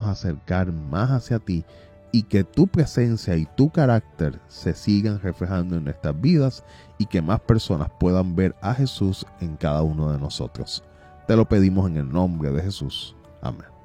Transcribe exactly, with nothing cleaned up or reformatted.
acercar más hacia ti y que tu presencia y tu carácter se sigan reflejando en nuestras vidas y que más personas puedan ver a Jesús en cada uno de nosotros. Te lo pedimos en el nombre de Jesús. Amén.